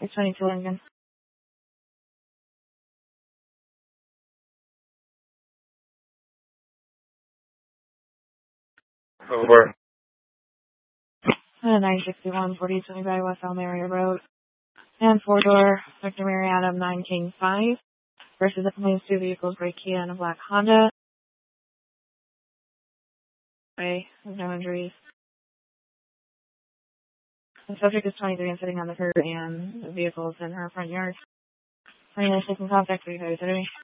622 Lincoln. Over. 961 4025 West Almeria Road. And 4-door Victor Mary Adam 9 King 5 versus the police 2 vehicles, gray Kia and a black Honda. Okay, there's no injuries. The subject is 23 and sitting on the curb, and the vehicle is in her front yard. Any taking contact for you guys, enemy?